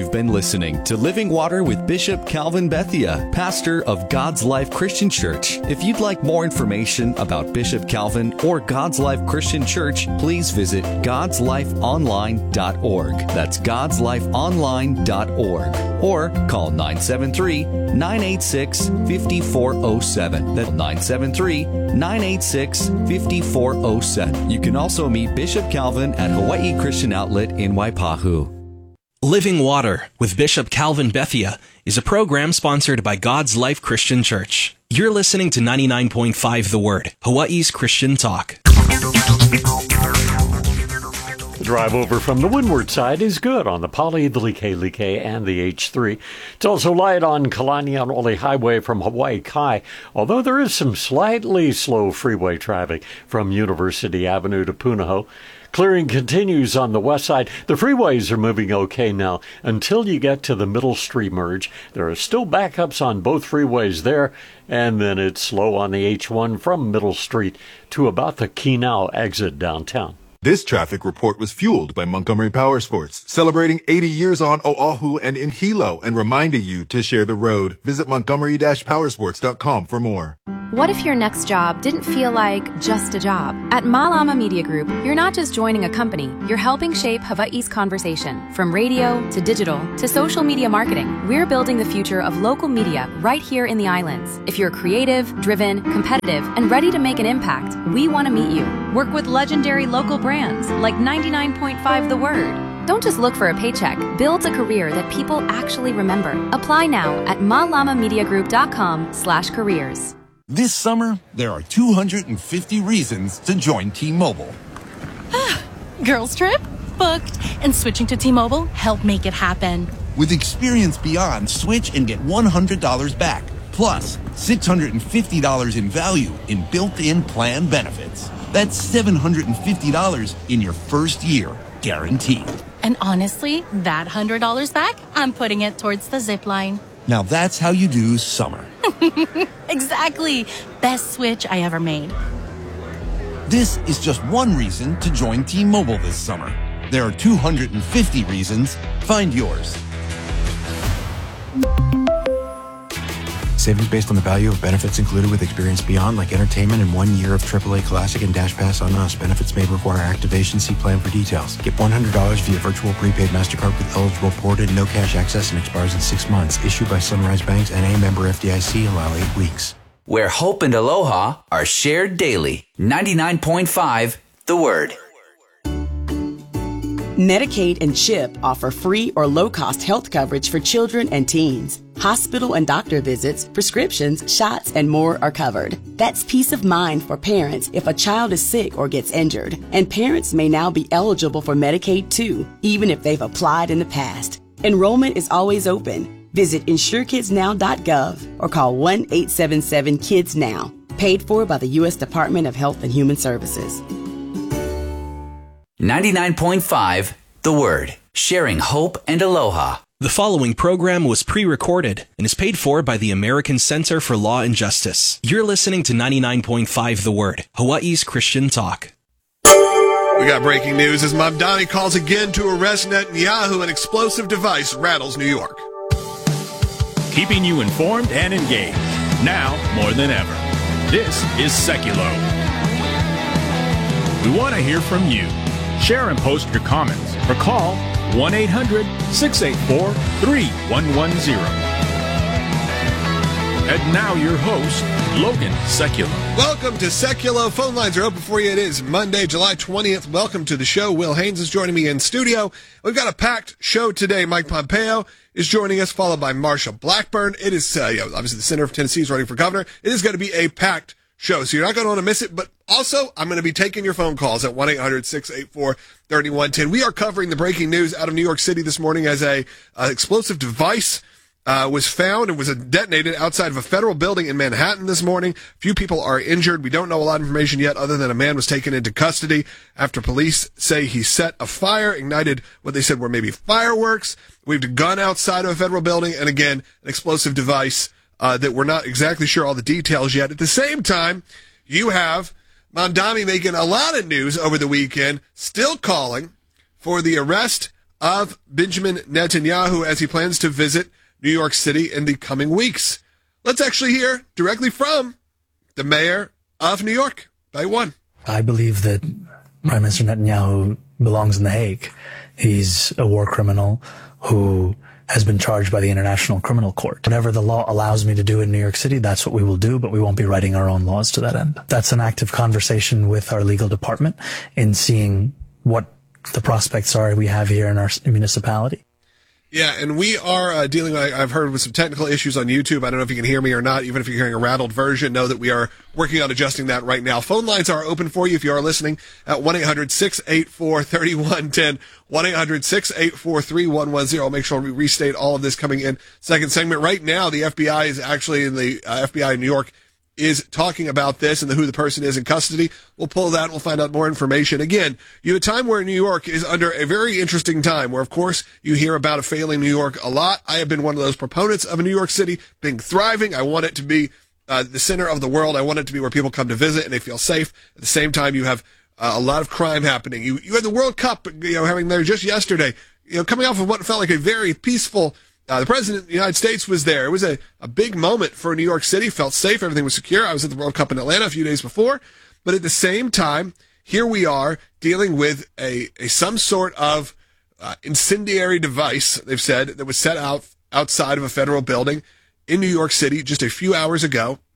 You've been listening to Living Water with Bishop Calvin Bethia, pastor of God's Life Christian Church. If you'd like more information about Bishop Calvin or God's Life Christian Church, please visit godslifeonline.org. That's godslifeonline.org. Or call 973-986-5407. That's 973-986-5407. You can also meet Bishop Calvin at Hawaii Christian Outlet in Waipahu. Living Water with Bishop Calvin Bethia is a program sponsored by God's Life Christian Church. You're listening to 99.5 The Word, Hawaii's Christian talk. The drive over from the windward side is good on the Pali, the Like, and the H3. It's also light on Kalaniaole Highway from Hawaii Kai, although there is some slightly slow freeway traffic from University Avenue to Punahou. Clearing continues on the west side. The freeways are moving okay now until you get to the Middle Street merge. There are still backups on both freeways there, and then it's slow on the H1 from Middle Street to about the Kinau exit downtown. This traffic report was fueled by Montgomery Power Sports, celebrating 80 years on Oahu and in Hilo and reminding you to share the road. Visit montgomery-powersports.com for more. What if your next job didn't feel like just a job? At Malama Media Group, you're not just joining a company, you're helping shape Hawaii's conversation. From radio to digital to social media marketing, we're building the future of local media right here in the islands. If you're creative, driven, competitive, and ready to make an impact, we want to meet you. Work with legendary local brands like 99.5 The Word. Don't just look for a paycheck. Build a career that people actually remember. Apply now at malamamediagroup.com/careers. This summer, there are 250 reasons to join T-Mobile. Girls trip? Booked. And switching to T-Mobile helped make it happen. With Experience Beyond, switch and get $100 back. Plus, $650 in value in built-in plan benefits. That's $750 in your first year, guaranteed. And honestly, that $100 back, I'm putting it towards the zip line. Now that's how you do summer. Exactly. Best switch I ever made. This is just one reason to join T-Mobile this summer. There are 250 reasons. Find yours. Savings based on the value of benefits included with Experience Beyond, like entertainment and 1 year of AAA Classic and Dash Pass on us. Benefits may require activation. See plan for details. Get $100 via virtual prepaid MasterCard with eligible ported, no cash access, and expires in 6 months. Issued by Sunrise Banks, N.A. member FDIC. Allow 8 weeks. Where hope and aloha are shared daily. 99.5 The Word. Medicaid and CHIP offer free or low-cost health coverage for children and teens. Hospital and doctor visits, prescriptions, shots, and more are covered. That's peace of mind for parents if a child is sick or gets injured. And parents may now be eligible for Medicaid too, even if they've applied in the past. Enrollment is always open. Visit insurekidsnow.gov or call 1-877-KIDS-NOW. Paid for by the U.S. Department of Health and Human Services. 99.5 The Word. Sharing hope and aloha. The following program was pre-recorded and is paid for by the American Center for Law and Justice. You're listening to 99.5 The Word, Hawaii's Christian talk. We got breaking news as Mamdani calls again to arrest Netanyahu. An explosive device rattles New York. Keeping you informed and engaged, now more than ever. This is Seculo. We want to hear from you. Share and post your comments or call 1-800-684-3110. And now your host, Logan Seculo. Welcome to Seculo. Phone lines are open for you. It is Monday, July 20th. Welcome to the show. Will Haynes is joining me in studio. We've got a packed show today. Mike Pompeo is joining us, followed by Marsha Blackburn. It is, obviously the Senator of Tennessee is running for governor. It is going to be a packed show, so you're not going to want to miss it, but also I'm going to be taking your phone calls at 1-800-684-3110. We are covering the breaking news out of New York City this morning as a explosive device was found and was detonated outside of a federal building in Manhattan this morning. Few people are injured. We don't know a lot of information yet other than a man was taken into custody after police say he set a fire, ignited what they said were maybe fireworks, waved a gun outside of a federal building, and again, an explosive device that we're not exactly sure all the details yet. At the same time, you have Mamdani making a lot of news over the weekend, still calling for the arrest of Benjamin Netanyahu as he plans to visit New York City in the coming weeks. Let's actually hear directly from the mayor of New York, Bay One. I believe that Prime Minister Netanyahu belongs in The Hague. He's a war criminal who has been charged by the International Criminal Court. Whatever the law allows me to do in New York City, that's what we will do, but we won't be writing our own laws to that end. That's an active conversation with our legal department in seeing what the prospects are we have here in our municipality. Yeah, and we are dealing, I've heard, with some technical issues on YouTube. I don't know if you can hear me or not. Even if you're hearing a rattled version, know that we are working on adjusting that right now. Phone lines are open for you if you are listening at 1-800-684-3110, 1-800-684-3110. I'll make sure we restate all of this coming in second segment. Right now, the FBI is actually in the FBI in New York is talking about this and who the person is in custody. We'll pull that and we'll find out more information. Again, you have a time where New York is under a very interesting time where, of course, you hear about a failing New York a lot. I have been one of those proponents of a New York City being thriving. I want it to be the center of the world. I want it to be where people come to visit and they feel safe. At the same time, you have a lot of crime happening. You had the World Cup, having there just yesterday, coming off of what felt like a very peaceful the President of the United States was there. It was a big moment for New York City. Felt safe. Everything was secure. I was at the World Cup in Atlanta a few days before. But at the same time, here we are dealing with a some sort of incendiary device, they've said, that was set out outside of a federal building in New York City just a few hours ago.